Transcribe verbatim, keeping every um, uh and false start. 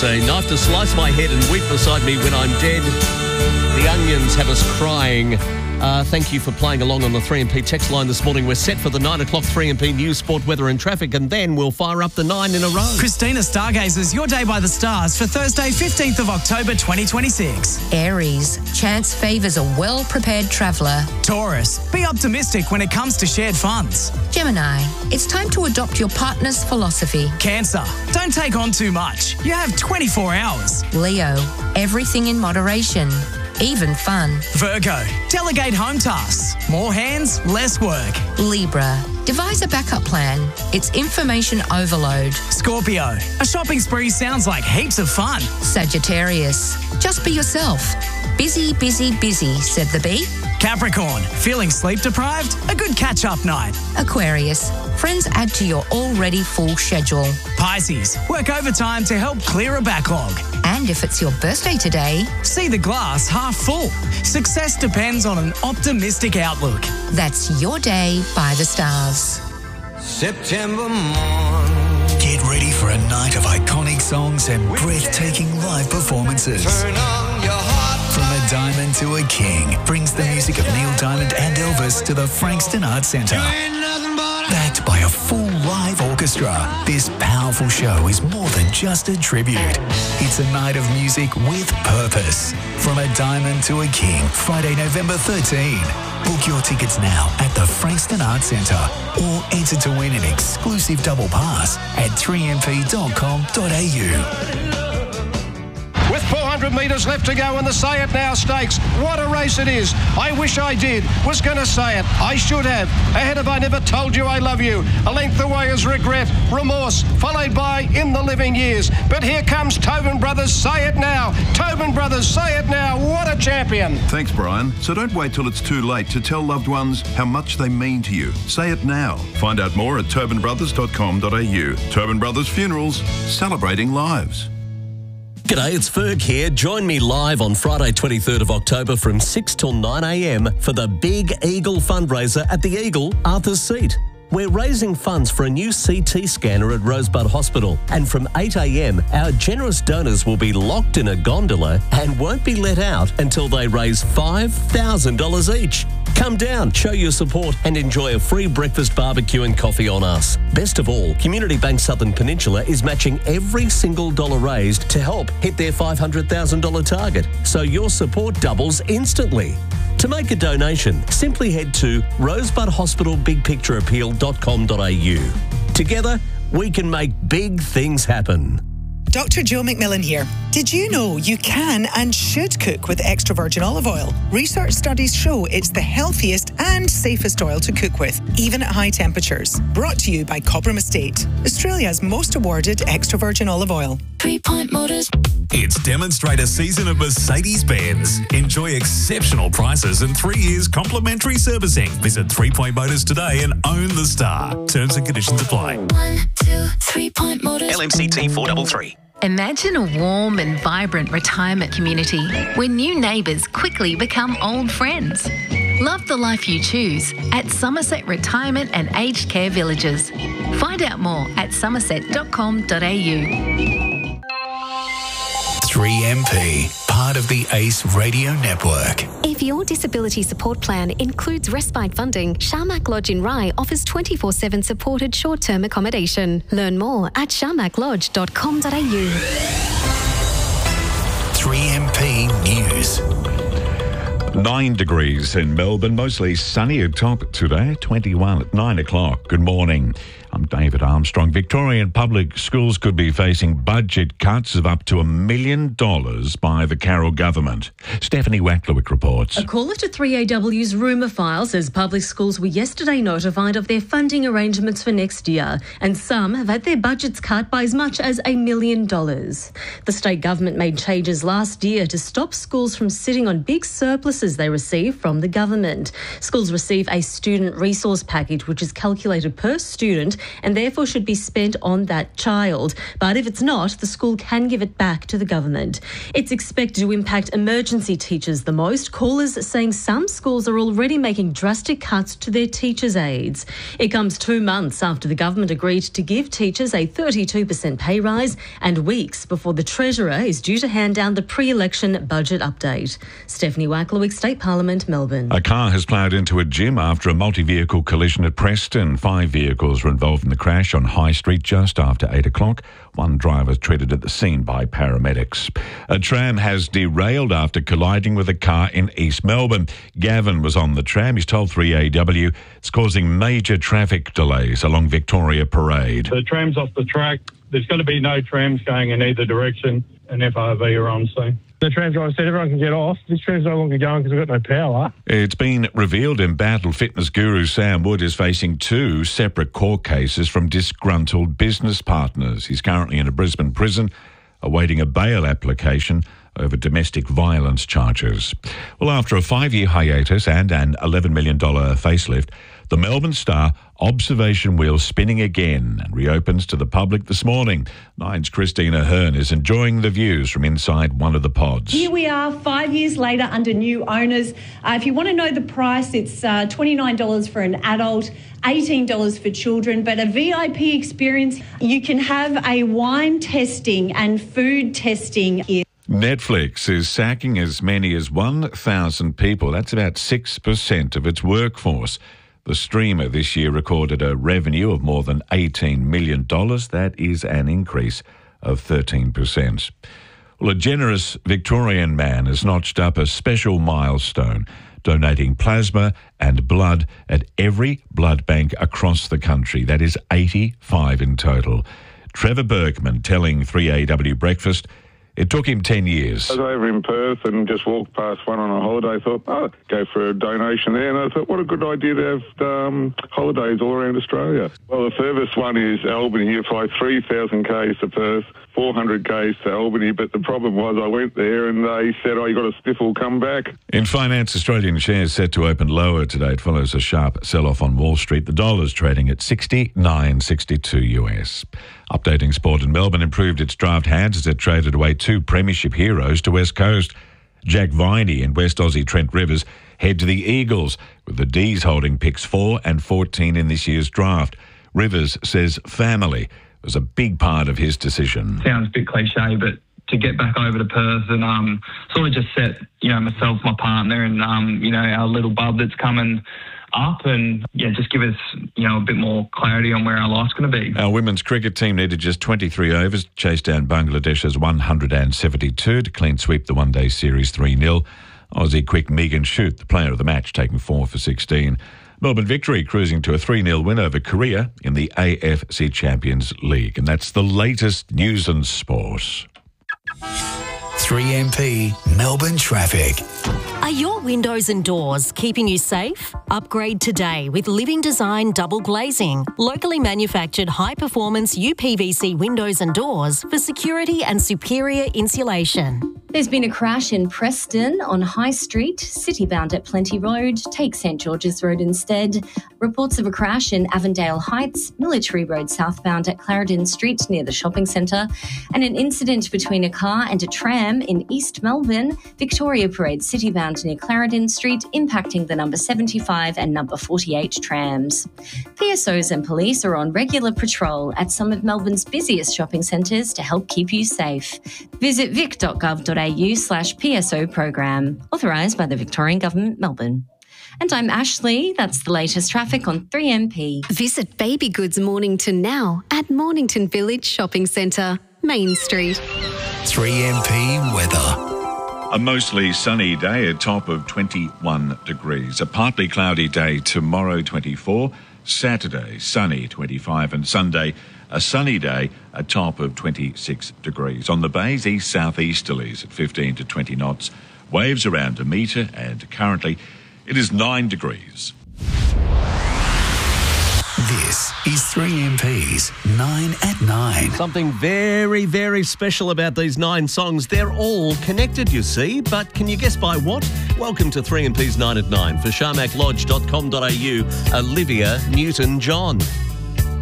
a knife to slice my head and weep beside me when I'm dead. The Onions have us crying. Uh, thank you for playing along on the three M P text line this morning. We're set for the nine o'clock three M P news, sport, weather and traffic, and then we'll fire up the nine in a row. Christina Stargazers, your day by the stars for Thursday, fifteenth of October twenty twenty-six. Aries, chance favours a well-prepared traveller. Taurus, be optimistic when it comes to shared funds. Gemini, it's time to adopt your partner's philosophy. Cancer, don't take on too much. You have twenty-four hours. Leo, everything in moderation, even fun. Virgo, delegate home tasks. More hands, less work. Libra, devise a backup plan. It's information overload. Scorpio, a shopping spree sounds like heaps of fun. Sagittarius, just be yourself. Busy, busy, busy, said the bee. Capricorn, feeling sleep deprived? A good catch-up night. Aquarius, friends add to your already full schedule. Pisces, work overtime to help clear a backlog. And if it's your birthday today, see the glass half full. Success depends on an optimistic outlook. That's your day by the stars. September morn. Get ready for a night of iconic songs and breathtaking live performances. Turn on your heart. From a Diamond to a King brings the music of Neil Diamond and Elvis to the Frankston Arts Centre. Backed by a full live orchestra, this powerful show is more than just a tribute. It's a night of music with purpose. From a Diamond to a King, Friday, November thirteenth. Book your tickets now at the Frankston Arts Centre or enter to win an exclusive double pass at three m p dot com dot a u. With four hundred metres left to go in the Say It Now Stakes. What a race it is. I wish I did. Was going to say it. I should have. Ahead of I Never Told You I Love You. A length away is Regret, Remorse, followed by In the Living Years. But here comes Tobin Brothers, Say It Now. Tobin Brothers, Say It Now. What a champion. Thanks, Brian. So don't wait till it's too late to tell loved ones how much they mean to you. Say it now. Find out more at tobin brothers dot com dot a u. Tobin Brothers Funerals, celebrating lives. G'day, it's Ferg here. Join me live on Friday twenty-third of October from six till nine a m for the Big Eagle fundraiser at the Eagle, Arthur's Seat. We're raising funds for a new C T scanner at Rosebud Hospital, and from eight a m our generous donors will be locked in a gondola and won't be let out until they raise five thousand dollars each. Come down, show your support and enjoy a free breakfast, barbecue and coffee on us. Best of all, Community Bank Southern Peninsula is matching every single dollar raised to help hit their five hundred thousand dollars target, so your support doubles instantly. To make a donation, simply head to rosebud hospital big picture appeal dot com dot a u. Together, we can make big things happen. Doctor Joe McMillan here. Did you know you can and should cook with extra virgin olive oil? Research studies show it's the healthiest and safest oil to cook with, even at high temperatures. Brought to you by Cobram Estate, Australia's most awarded extra virgin olive oil. Three Point Motors. It's demonstrator season at Mercedes-Benz. Enjoy exceptional prices and three years complimentary servicing. Visit Three Point Motors today and own the star. Terms and conditions apply. One, two, Three Point Motors. L M C T four three three. Imagine a warm and vibrant retirement community where new neighbours quickly become old friends. Love the life you choose at Somerset Retirement and Aged Care Villages. Find out more at somerset dot com dot a u. three M P, part of the ACE Radio Network. If your disability support plan includes respite funding, Sharmak Lodge in Rye offers twenty-four seven supported short-term accommodation. Learn more at sharmak lodge dot com dot a u. three M P News. Nine degrees in Melbourne, mostly sunny at top today, twenty-one at nine o'clock. Good morning. I'm David Armstrong. Victorian public schools could be facing budget cuts of up to a million dollars by the Carroll government. Stephanie Wacklewick reports. A caller to three A W's rumour file says public schools were yesterday notified of their funding arrangements for next year, and some have had their budgets cut by as much as a million dollars. The state government made changes last year to stop schools from sitting on big surpluses they receive from the government. Schools receive a student resource package, which is calculated per student and therefore should be spent on that child. But if it's not, the school can give it back to the government. It's expected to impact emergency teachers the most. Callers saying some schools are already making drastic cuts to their teachers' aides. It comes two months after the government agreed to give teachers a thirty-two percent pay rise and weeks before the Treasurer is due to hand down the pre-election budget update. Stephanie Wacklowick, State Parliament, Melbourne. A car has ploughed into a gym after a multi-vehicle collision at Preston. Five vehicles were involved in the crash on High Street just after eight o'clock. One driver treated at the scene by paramedics. A tram has derailed after colliding with a car in East Melbourne. Gavin was on the tram. He's told three A W it's causing major traffic delays along Victoria Parade. The tram's off the track. There's going to be no trams going in either direction, and F R V are on scene. The tram driver said everyone can get off. This tram's no longer going because we've got no power. It's been revealed in battle fitness guru Sam Wood is facing two separate court cases from disgruntled business partners. He's currently in a Brisbane prison awaiting a bail application over domestic violence charges. Well, after a five-year hiatus and an eleven million dollars facelift, the Melbourne Star observation wheel spinning again and reopens to the public this morning. Nine's Christina Hearn is enjoying the views from inside one of the pods. Here we are five years later under new owners. Uh, if you want to know the price, it's uh, twenty-nine dollars for an adult, eighteen dollars for children, but a V I P experience. You can have a wine tasting and food testing here. Netflix is sacking as many as one thousand people. That's about six percent of its workforce. The streamer this year recorded a revenue of more than eighteen million dollars. That is an increase of thirteen percent. Well, a generous Victorian man has notched up a special milestone, donating plasma and blood at every blood bank across the country. That is eighty-five in total. Trevor Berkman telling three A W Breakfast it took him ten years. I was over in Perth and just walked past one on a holiday. I thought, oh, go for a donation there. And I thought, what a good idea to have um, holidays all around Australia. Well, the furthest one is Albany. You fly three thousand kays to Perth, four hundred kays to Albany. But the problem was I went there and they said, oh, you got a sniffle, come back. In finance, Australian shares set to open lower today. It follows a sharp sell-off on Wall Street. The dollar's trading at sixty-nine sixty-two U S. Updating sport in Melbourne improved its draft hands as it traded away two premiership heroes to West Coast. Jack Viney and West Aussie Trent Rivers head to the Eagles, with the D's holding picks four and fourteen in this year's draft. Rivers says family was a big part of his decision. Sounds a bit cliche, but to get back over to Perth and um, sort of just set, you know, myself, my partner and, um, you know, our little bub that's coming up and, yeah, just give us, you know, a bit more clarity on where our life's going to be. Our women's cricket team needed just twenty-three overs to chase down Bangladesh's one hundred seventy-two to clean sweep the one-day series three nil. Aussie quick Megan Shute, the player of the match, taking four for sixteen. Melbourne Victory cruising to a three nil win over Korea in the A F C Champions League. And that's the latest news and sport. three M P Melbourne traffic. Are your windows and doors keeping you safe? Upgrade today with Living Design Double Glazing. Locally manufactured high-performance U P V C windows and doors for security and superior insulation. There's been a crash in Preston on High Street, city-bound at Plenty Road. Take St George's Road instead. Reports of a crash in Avondale Heights, Military Road southbound at Clarendon Street near the shopping centre, and an incident between a car and a tram in East Melbourne, Victoria Parade city-bound near Clarendon Street, impacting the number seventy-five and number forty-eight trams. P S Os and police are on regular patrol at some of Melbourne's busiest shopping centres to help keep you safe. Visit vic dot gov dot a u slash P S O program, authorised by the Victorian Government, Melbourne. And I'm Ashley. That's the latest traffic on three M P. Visit Baby Goods Mornington now at Mornington Village Shopping Centre, Main Street. three M P weather. A mostly sunny day, a top of twenty-one degrees. A partly cloudy day tomorrow, twenty-four. Saturday, sunny, twenty-five. And Sunday, a sunny day, a top of twenty-six degrees. On the bays, east-southeasterlies at fifteen to twenty knots. Waves around a metre, and currently it is nine degrees. This is three M P's nine at nine. Something very, very special about these nine songs. They're all connected, you see, but can you guess by what? Welcome to three M P's nine at nine. For sharmac lodge dot com dot a u, Olivia Newton-John.